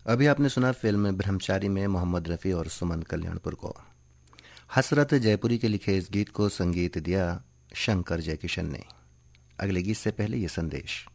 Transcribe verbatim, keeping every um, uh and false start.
अभी आपने सुना फिल्म ब्रह्मचारी में मोहम्मद रफ़ी और सुमन कल्याणपुर को। हसरत जयपुरी के लिखे इस गीत को संगीत दिया शंकर जयकिशन ने। अगले गीत से पहले ये संदेश।